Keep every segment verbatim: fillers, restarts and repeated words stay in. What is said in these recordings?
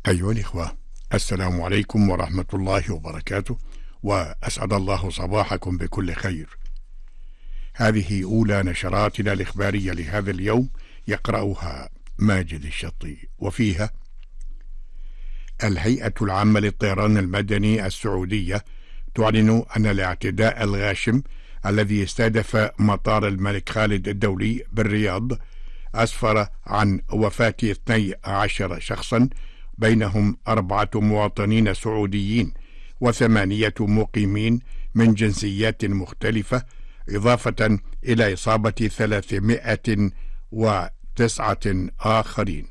أيها الإخوة، السلام عليكم ورحمة الله وبركاته، وأسعد الله صباحكم بكل خير. هذه أولى نشراتنا الإخبارية لهذا اليوم، يقرأها ماجد الشطي، وفيها: الهيئة العامة للطيران المدني السعودية تعلن أن الاعتداء الغاشم الذي استهدف مطار الملك خالد الدولي بالرياض أسفر عن وفاة اثني عشر شخصا، بينهم أربعة مواطنين سعوديين وثمانية مقيمين من جنسيات مختلفة، إضافة إلى إصابة ثلاثمائة وتسعة آخرين.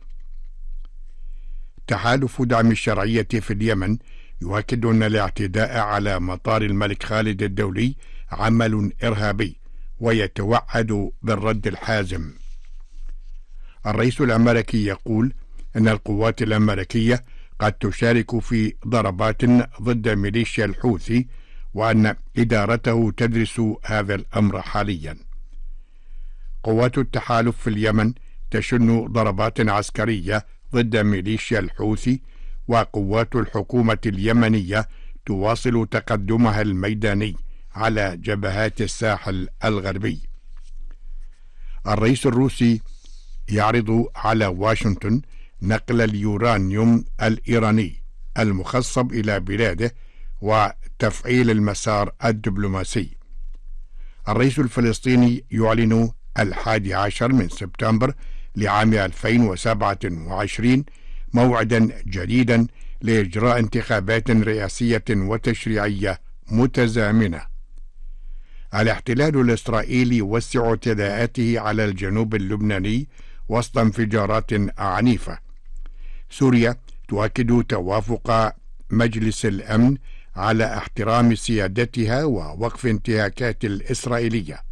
تحالف دعم الشرعية في اليمن يؤكد أن الاعتداء على مطار الملك خالد الدولي عمل إرهابي، ويتوعد بالرد الحازم. الرئيس الأمريكي يقول أن القوات الأمريكية قد تشارك في ضربات ضد ميليشيا الحوثي، وأن إدارته تدرس هذا الأمر حاليا. قوات التحالف في اليمن تشن ضربات عسكرية ضد ميليشيا الحوثي، وقوات الحكومة اليمنية تواصل تقدمها الميداني على جبهات الساحل الغربي. الرئيس الروسي يعرض على واشنطن نقل اليورانيوم الإيراني المخصب إلى بلاده وتفعيل المسار الدبلوماسي. الرئيس الفلسطيني يعلن الحادي عشر من سبتمبر لعام ألفين وسبعة وعشرين موعدا جديدا لإجراء انتخابات رئاسية وتشريعية متزامنة. الاحتلال الإسرائيلي يوسع اعتداءاته على الجنوب اللبناني وسط انفجارات عنيفة. سوريا تؤكد توافق مجلس الأمن على احترام سيادتها ووقف انتهاكات الإسرائيلية.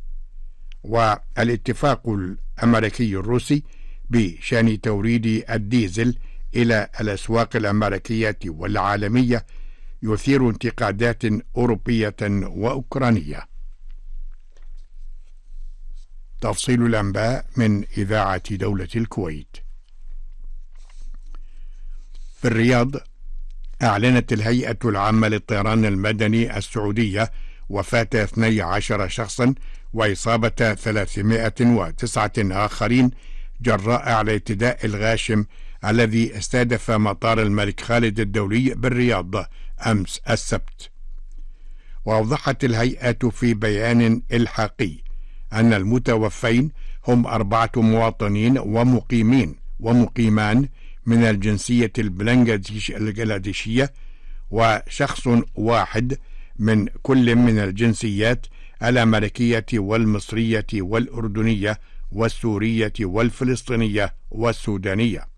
والاتفاق الأمريكي الروسي بشأن توريد الديزل إلى الأسواق الأمريكية والعالمية يثير انتقادات أوروبية وأوكرانية. تفصيل الأنباء من إذاعة دولة الكويت. في الرياض أعلنت الهيئة العامة للطيران المدني السعودية وفاة اثني عشر شخصا وإصابة ثلاثمائة وتسعة آخرين جراء الاعتداء الغاشم الذي استهدف مطار الملك خالد الدولي بالرياض أمس السبت. وأوضحت الهيئة في بيان إلحاقي أن المتوفين هم أربعة مواطنين ومقيمين ومقيمان من الجنسية البنغلاديشية، وشخص واحد من كل من الجنسيات الأمريكية والمصرية والأردنية والسورية والفلسطينية والسودانية.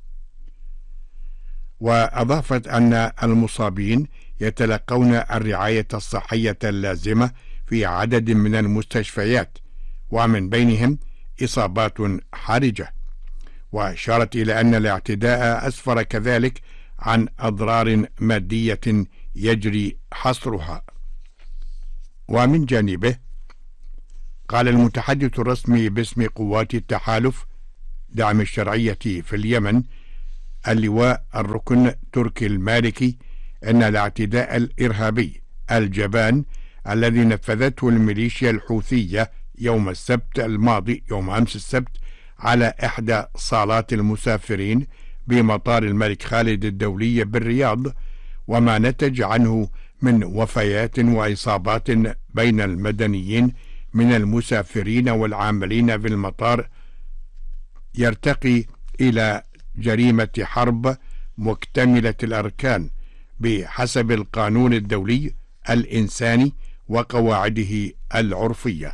وأضافت أن المصابين يتلقون الرعاية الصحية اللازمة في عدد من المستشفيات، ومن بينهم إصابات حرجة. وأشارت إلى أن الاعتداء أسفر كذلك عن أضرار مادية يجري حصرها. ومن جانبه قال المتحدث الرسمي باسم قوات التحالف دعم الشرعية في اليمن اللواء الركن تركي المالكي أن الاعتداء الإرهابي الجبان الذي نفذته الميليشيا الحوثية يوم السبت الماضي يوم أمس السبت على إحدى صالات المسافرين بمطار الملك خالد الدولي بالرياض، وما نتج عنه من وفيات وإصابات بين المدنيين من المسافرين والعاملين في المطار، يرتقي إلى جريمة حرب مكتملة الأركان بحسب القانون الدولي الإنساني وقواعده العرفية.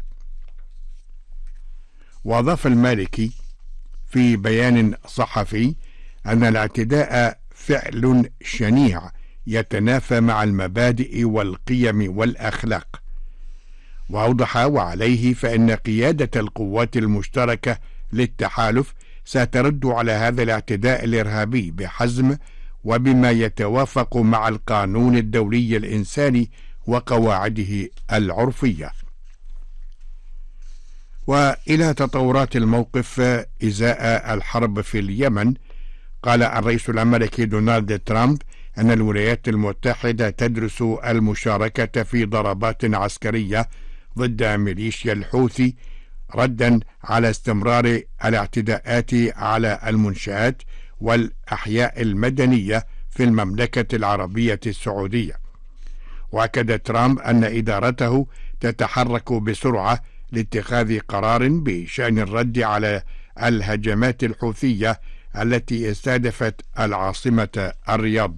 وأضاف المالكي في بيان صحفي أن الاعتداء فعل شنيع يتنافى مع المبادئ والقيم والأخلاق. وأوضح وعليه فإن قيادة القوات المشتركة للتحالف سترد على هذا الاعتداء الإرهابي بحزم وبما يتوافق مع القانون الدولي الإنساني وقواعده العرفية. وإلى تطورات الموقف إزاء الحرب في اليمن، قال الرئيس الأمريكي دونالد ترامب أن الولايات المتحدة تدرس المشاركة في ضربات عسكرية ضد ميليشيا الحوثي ردا على استمرار الاعتداءات على المنشآت والأحياء المدنية في المملكة العربية السعودية. وأكد ترامب أن إدارته تتحرك بسرعة لاتخاذ قرار بشأن الرد على الهجمات الحوثية التي استهدفت العاصمة الرياض.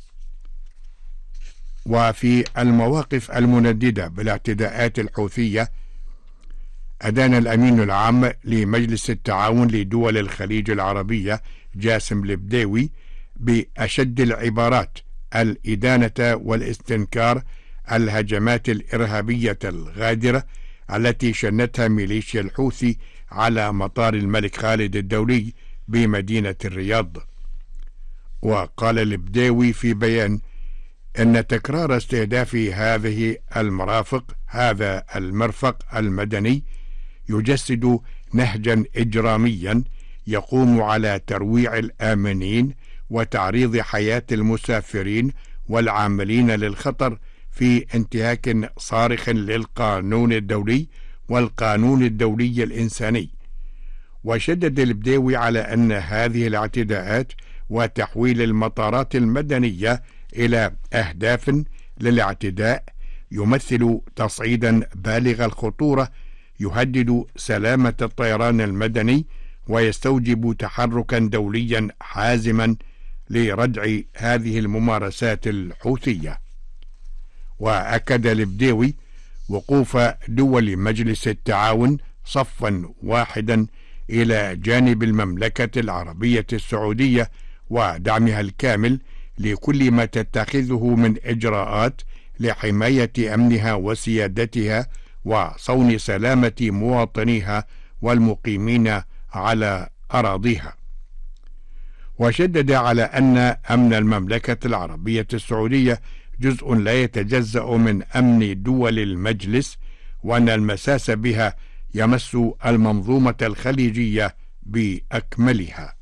وفي المواقف المنددة بالاعتداءات الحوثية، أدان الأمين العام لمجلس التعاون لدول الخليج العربية جاسم البديوي بأشد العبارات الإدانة والاستنكار الهجمات الإرهابية الغادرة التي شنتها ميليشيا الحوثي على مطار الملك خالد الدولي بمدينة الرياض. وقال البديوي في بيان أن تكرار استهداف هذه المرافق هذا المرفق المدني يجسد نهجا إجراميا يقوم على ترويع الآمنين وتعريض حياة المسافرين والعاملين للخطر في انتهاك صارخ للقانون الدولي والقانون الدولي الإنساني. وشدد البديوي على أن هذه الاعتداءات وتحويل المطارات المدنية إلى أهداف للاعتداء يمثل تصعيدا بالغ الخطورة يهدد سلامة الطيران المدني ويستوجب تحركا دوليا حازما لردع هذه الممارسات الحوثية. وأكد البديوي وقوف دول مجلس التعاون صفا واحدا إلى جانب المملكة العربية السعودية ودعمها الكامل لكل ما تتخذه من إجراءات لحماية أمنها وسيادتها وصون سلامة مواطنيها والمقيمين على أراضيها. وشدد على أن أمن المملكة العربية السعودية جزء لا يتجزأ من أمن دول المجلس، وأن المساس بها يمس المنظومة الخليجية بأكملها.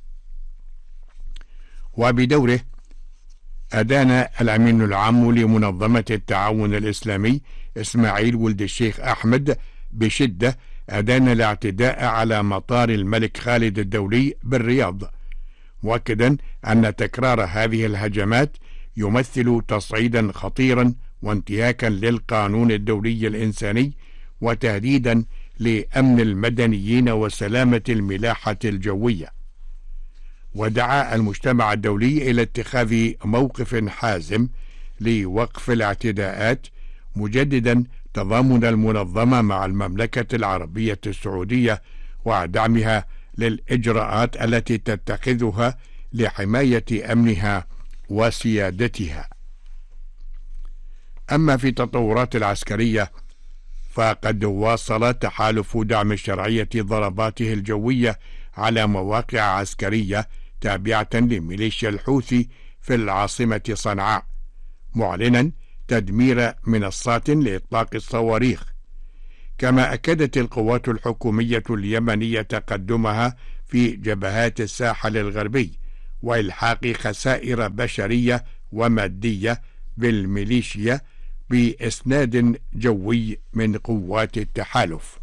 وبدوره أدان الأمين العام لمنظمة التعاون الإسلامي إسماعيل ولد الشيخ أحمد بشدة أدان الاعتداء على مطار الملك خالد الدولي بالرياض، مؤكدا أن تكرار هذه الهجمات يمثل تصعيدا خطيرا وانتهاكا للقانون الدولي الإنساني وتهديدا لأمن المدنيين وسلامة الملاحة الجوية. ودعا المجتمع الدولي إلى اتخاذ موقف حازم لوقف الاعتداءات، مجددا تضامن المنظمة مع المملكة العربية السعودية ودعمها للإجراءات التي تتخذها لحماية أمنها وسيادتها. أما في التطورات العسكرية، فقد واصل تحالف دعم الشرعية ضرباته الجوية على مواقع عسكرية تابعة لميليشيا الحوثي في العاصمة صنعاء، معلنا تدمير منصات لإطلاق الصواريخ. كما أكدت القوات الحكومية اليمنية تقدمها في جبهات الساحل الغربي وإلحاق خسائر بشرية ومادية بالميليشيا بإسناد جوي من قوات التحالف.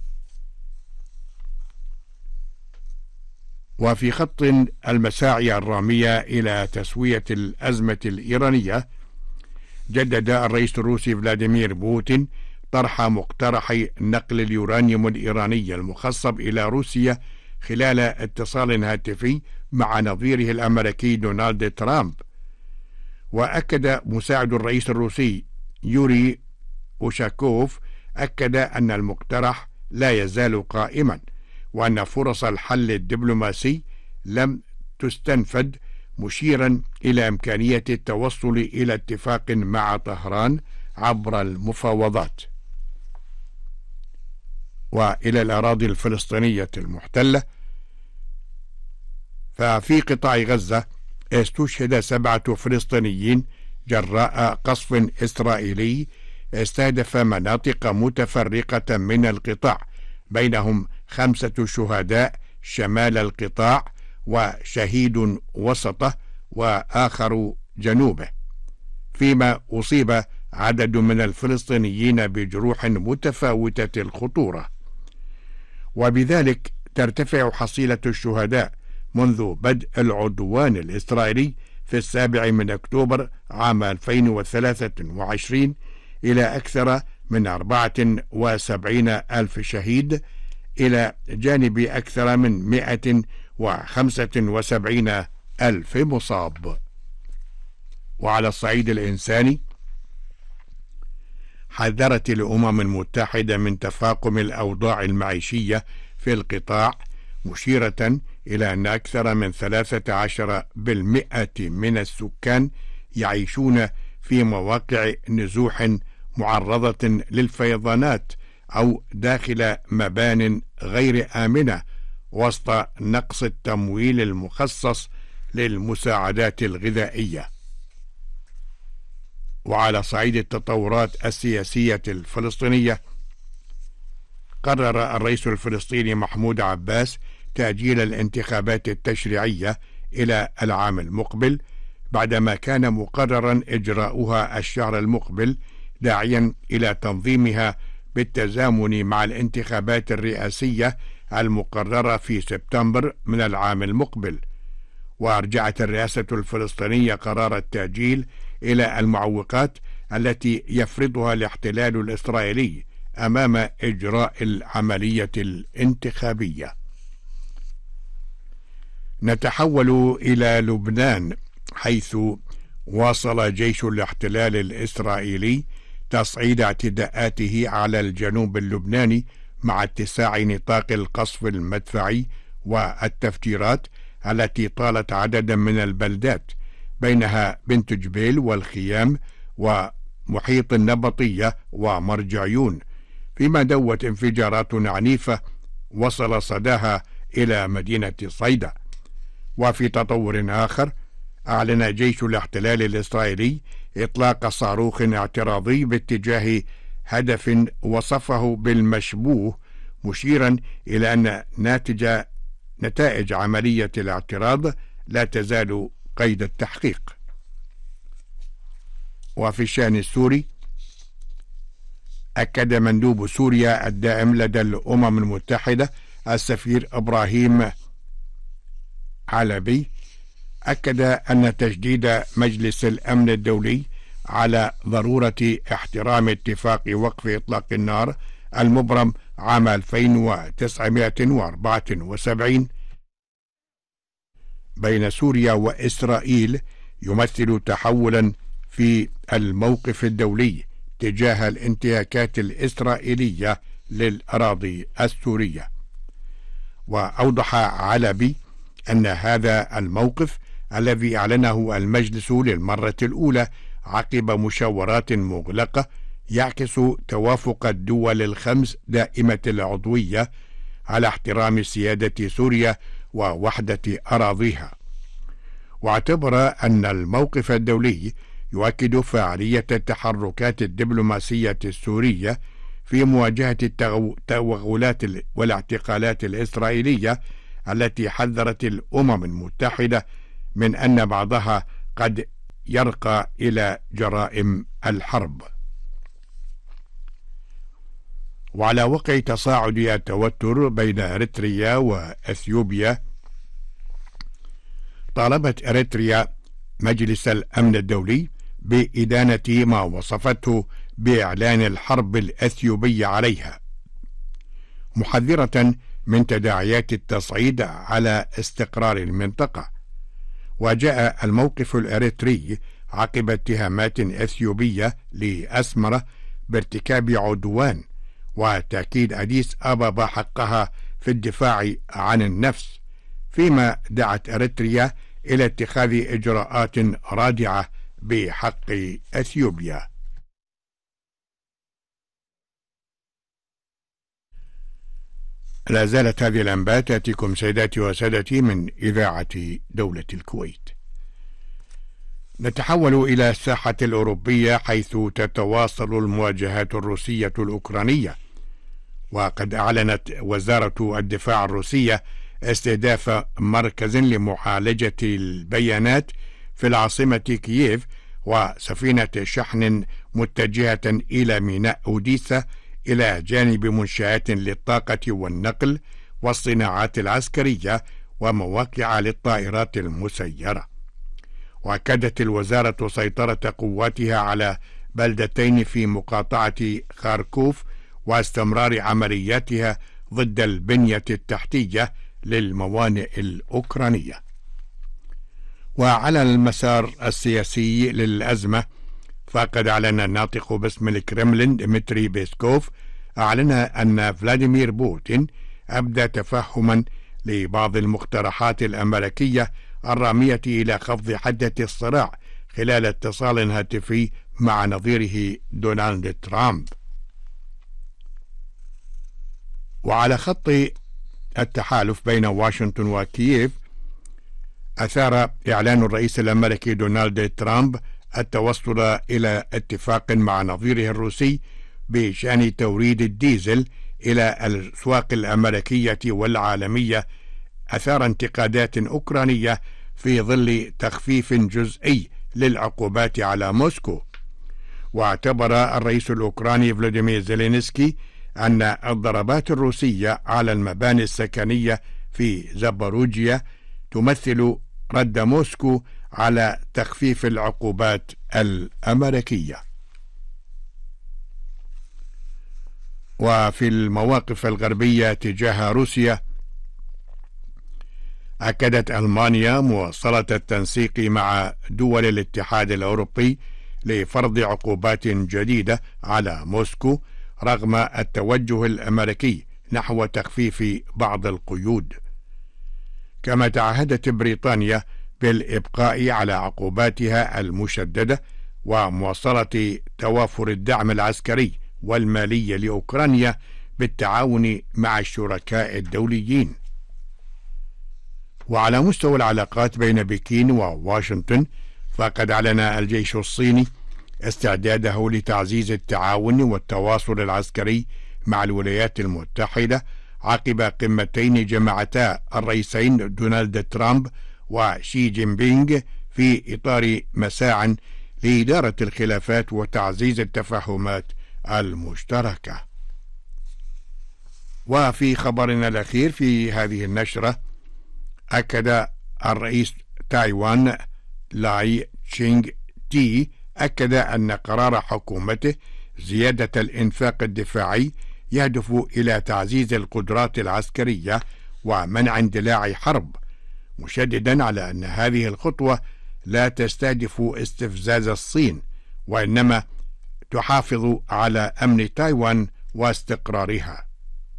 وفي خط المساعي الرامية إلى تسوية الأزمة الإيرانية، جدد الرئيس الروسي فلاديمير بوتين طرح مقترح نقل اليورانيوم الإيراني المخصب إلى روسيا خلال اتصال هاتفي مع نظيره الأمريكي دونالد ترامب. وأكد مساعد الرئيس الروسي يوري أوشاكوف أكد أن المقترح لا يزال قائما، وأن فرص الحل الدبلوماسي لم تستنفد، مشيرا إلى إمكانية التوصل إلى اتفاق مع طهران عبر المفاوضات. وإلى الأراضي الفلسطينية المحتلة، ففي قطاع غزة استشهد سبعة فلسطينيين جراء قصف إسرائيلي استهدف مناطق متفرقة من القطاع، بينهم خمسة شهداء شمال القطاع وشهيد وسطه وآخر جنوبه، فيما أصيب عدد من الفلسطينيين بجروح متفاوتة الخطورة، وبذلك ترتفع حصيلة الشهداء منذ بدء العدوان الإسرائيلي في السابع من أكتوبر عام ألفين وثلاثة وعشرين إلى أكثر من أربعة وسبعين ألف شهيد، إلى جانب أكثر من مئة وخمسة وسبعين ألف مصاب. وعلى الصعيد الإنساني، حذرت الأمم المتحدة من تفاقم الأوضاع المعيشية في القطاع، مشيرة إلى أن أكثر من ثلاثة عشر بالمئة من السكان يعيشون في مواقع نزوح معرضة للفيضانات أو داخل مبان غير آمنة، وسط نقص التمويل المخصص للمساعدات الغذائية. وعلى صعيد التطورات السياسية الفلسطينية، قرر الرئيس الفلسطيني محمود عباس تأجيل الانتخابات التشريعية إلى العام المقبل، بعدما كان مقررا إجراؤها الشهر المقبل، داعيا إلى تنظيمها بالتزامن مع الانتخابات الرئاسية المقررة في سبتمبر من العام المقبل. وأرجعت الرئاسة الفلسطينية قرار التأجيل إلى المعوقات التي يفرضها الاحتلال الإسرائيلي أمام إجراء العملية الانتخابية. نتحول إلى لبنان، حيث واصل جيش الاحتلال الإسرائيلي تصعيد اعتداءاته على الجنوب اللبناني مع اتساع نطاق القصف المدفعي والتفجيرات التي طالت عددا من البلدات، بينها بنت جبيل والخيام ومحيط النبطية ومرجعيون، فيما دوت انفجارات عنيفة وصل صداها إلى مدينة صيدا. وفي تطور آخر، أعلن جيش الاحتلال الإسرائيلي إطلاق صاروخ اعتراضي باتجاه هدف وصفه بالمشبوه، مشيرا إلى أن ناتج نتائج عملية الاعتراض لا تزال قيد التحقيق. وفي الشأن السوري، أكد مندوب سوريا الدائم لدى الأمم المتحدة السفير إبراهيم علبي أكد أن تجديد مجلس الأمن الدولي على ضرورة احترام اتفاق وقف إطلاق النار المبرم عام ألفين وتسعمائة وأربعة وسبعين بين سوريا وإسرائيل يمثل تحولا في الموقف الدولي تجاه الانتهاكات الإسرائيلية للأراضي السورية. وأوضح علبي أن هذا الموقف الذي أعلنه المجلس للمرة الأولى عقب مشاورات مغلقة يعكس توافق الدول الخمس دائمة العضوية على احترام سيادة سوريا ووحدة أراضيها. واعتبر أن الموقف الدولي يؤكد فعالية التحركات الدبلوماسية السورية في مواجهة التوغلات والاعتقالات الإسرائيلية التي حذرت الأمم المتحدة من أن بعضها قد يرقى إلى جرائم الحرب. وعلى وقع تصاعد التوتر بين إريتريا وأثيوبيا، طالبت إريتريا مجلس الأمن الدولي بإدانة ما وصفته بإعلان الحرب الأثيوبية عليها، محذرة من تداعيات التصعيد على استقرار المنطقة. وجاء الموقف الإريتري عقب اتهامات أثيوبية لأسمرة بارتكاب عدوان، وتأكيد أديس أبابا حقها في الدفاع عن النفس، فيما دعت إريتريا إلى اتخاذ إجراءات رادعة بحق أثيوبيا. لا زالت هذه الأنباء تأتيكم سيداتي وسادتي من إذاعة دولة الكويت. نتحول إلى الساحة الأوروبية، حيث تتواصل المواجهات الروسية الأوكرانية. وقد أعلنت وزارة الدفاع الروسية استهداف مركز لمعالجة البيانات في العاصمة كييف وسفينة شحن متجهة إلى ميناء أوديسا إلى جانب منشآت للطاقة والنقل والصناعات العسكرية ومواقع للطائرات المسيرة. وأكدت الوزارة سيطرة قواتها على بلدتين في مقاطعة خاركوف واستمرار عملياتها ضد البنية التحتية للموانئ الأوكرانية. وعلى المسار السياسي للأزمة، فقد أعلن الناطق باسم الكرملين ديمتري بيسكوف أعلن أن فلاديمير بوتين أبدى تفهما لبعض المقترحات الأمريكية الرامية إلى خفض حدة الصراع خلال اتصال هاتفي مع نظيره دونالد ترامب. وعلى خط التحالف بين واشنطن وكييف، أثار إعلان الرئيس الأمريكي دونالد ترامب التوصل إلى اتفاق مع نظيره الروسي بشأن توريد الديزل إلى الأسواق الأمريكية والعالمية، أثار انتقادات أوكرانية في ظل تخفيف جزئي للعقوبات على موسكو. واعتبر الرئيس الأوكراني فلاديمير زيلينسكي أن الضربات الروسية على المباني السكنية في زاباروجيا تمثل رد موسكو على تخفيف العقوبات الأمريكية. وفي المواقف الغربية تجاه روسيا، أكدت ألمانيا مواصلة التنسيق مع دول الاتحاد الأوروبي لفرض عقوبات جديدة على موسكو رغم التوجه الأمريكي نحو تخفيف بعض القيود. كما تعهدت بريطانيا بالإبقاء على عقوباتها المشددة ومواصلة توافر الدعم العسكري والمالي لأوكرانيا بالتعاون مع الشركاء الدوليين. وعلى مستوى العلاقات بين بكين وواشنطن، فقد أعلن الجيش الصيني استعداده لتعزيز التعاون والتواصل العسكري مع الولايات المتحدة عقب قمتين جمعتا الرئيسين دونالد ترامب وشي جين بينغ في إطار مساع لإدارة الخلافات وتعزيز التفاهمات المشتركة. وفي خبرنا الأخير في هذه النشرة، أكد الرئيس تايوان لاي تشينغ تي أكد أن قرار حكومته زيادة الإنفاق الدفاعي يهدف إلى تعزيز القدرات العسكرية ومنع اندلاع حرب، مشددا على أن هذه الخطوة لا تستهدف استفزاز الصين، وإنما تحافظ على أمن تايوان واستقرارها.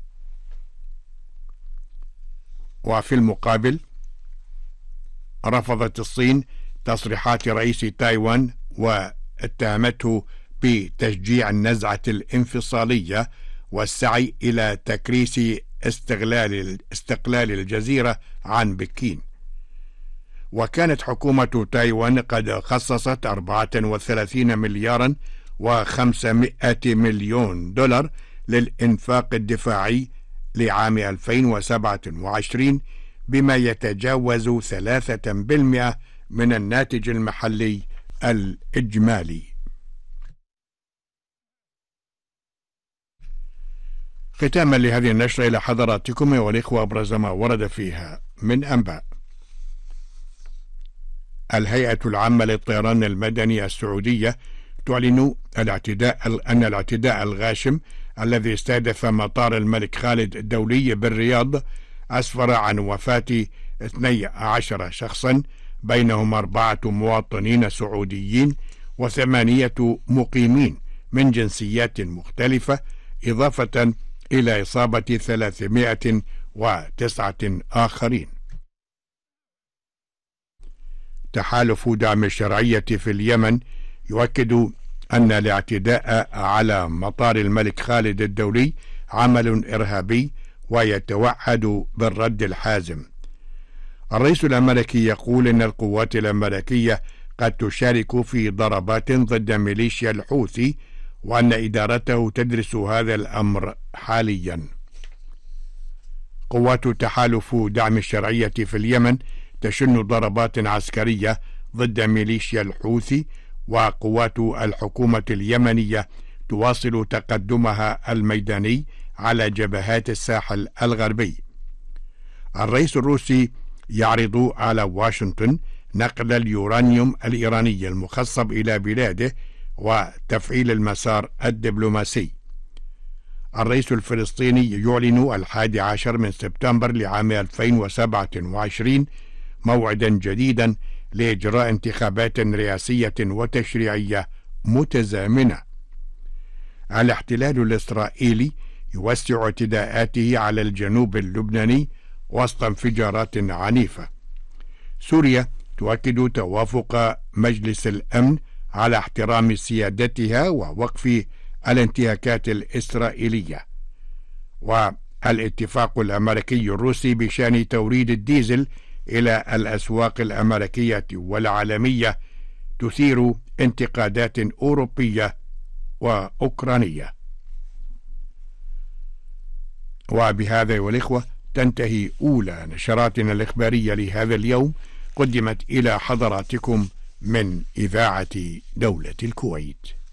وفي المقابل، رفضت الصين تصريحات رئيس تايوان واتهمته بتشجيع النزعة الانفصالية والسعي إلى تكريس استغلال استقلال الجزيرة عن بكين. وكانت حكومة تايوان قد خصصت أربعة وثلاثين مليارا وخمسمائة مليون دولار للإنفاق الدفاعي لعام ألفين وسبعة وعشرين، بما يتجاوز ثلاثة بالمئة من الناتج المحلي الإجمالي. ختاما لهذه النشرة إلى حضراتكم أيها الإخوة أبرز ما ورد فيها من أنباء. الهيئة العامة للطيران المدني السعودية تعلن الاعتداء أن الاعتداء الغاشم الذي استهدف مطار الملك خالد الدولي بالرياض أسفر عن وفاة اثني عشر شخصا، بينهم أربعة مواطنين سعوديين وثمانية مقيمين من جنسيات مختلفة، إضافة إلى إصابة ثلاثمائة وتسعة آخرين. تحالف دعم الشرعية في اليمن يؤكد أن الاعتداء على مطار الملك خالد الدولي عمل إرهابي ويتوعد بالرد الحازم. الرئيس الأمريكي يقول إن القوات الأمريكية قد تشارك في ضربات ضد ميليشيا الحوثي، وأن إدارته تدرس هذا الأمر حاليا. قوات تحالف دعم الشرعية في اليمن تشن ضربات عسكرية ضد ميليشيا الحوثي، وقوات الحكومة اليمنية تواصل تقدمها الميداني على جبهات الساحل الغربي. الرئيس الروسي يعرض على واشنطن نقل اليورانيوم الإيراني المخصب إلى بلاده وتفعيل المسار الدبلوماسي. الرئيس الفلسطيني يعلن الحادي عشر من سبتمبر لعام ألفين وسبعة وعشرين موعدا جديدا لإجراء انتخابات رئاسية وتشريعية متزامنة. الاحتلال الإسرائيلي يوسع اعتداءاته على الجنوب اللبناني وسط انفجارات عنيفة. سوريا تؤكد توافق مجلس الأمن على احترام سيادتها ووقف الانتهاكات الإسرائيلية. والاتفاق الأمريكي الروسي بشأن توريد الديزل إلى الأسواق الأمريكية والعالمية تثير انتقادات أوروبية وأوكرانية. وبهذا والإخوة تنتهي أولى نشراتنا الإخبارية لهذا اليوم، قدمت إلى حضراتكم من إذاعة دولة الكويت.